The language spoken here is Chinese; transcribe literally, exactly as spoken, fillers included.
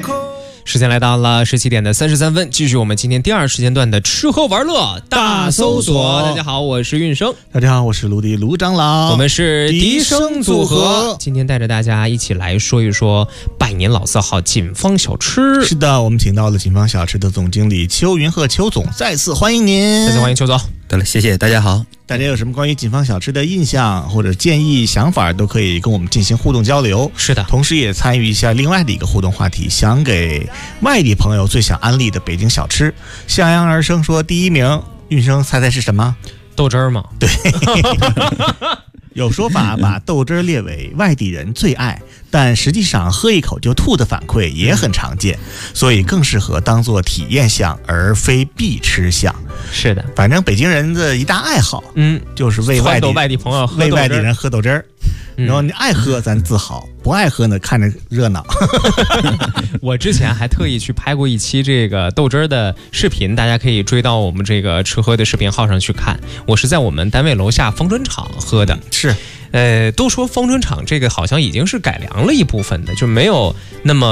时间来到了十七点的三十三分，继续我们今天第二时间段的吃喝玩乐大搜索。大家好，我是运生。 大家好，我是卢迪卢长老。 我们是笛声组合，今天带着大家一起来说一说百年老字号锦芳小吃。 是的，我们请到了锦芳小吃的总经理邱云鹤邱总，再次欢迎您。 再次欢迎邱总。 得了，谢谢大家好。 大家有什么关于锦芳小吃的印象或者建议想法，都可以跟我们进行互动交流。 是的， 同时也参与一下另外的一个互动话题，想给外地朋友最想安利的北京小吃。向阳而生说第一名，运生猜猜是什么？ 豆汁儿吗？ 对。有说法把豆汁儿列为外地人最爱，但实际上喝一口就吐的反馈也很常见，所以更适合当做体验项而非必吃项。 是的， 反正北京人的一大爱好，嗯，就是为外地外地朋友喝为外地人喝豆汁儿。然后你爱喝咱自豪，不爱喝呢看着热闹。 我之前还特意去拍过一期这个豆汁儿的视频，大家可以追到我们这个吃喝的视频号上去看。我是在我们单位楼下方砖厂喝的。 是， 呃，都说方砖厂这个好像已经是改良了一部分的，就没有那么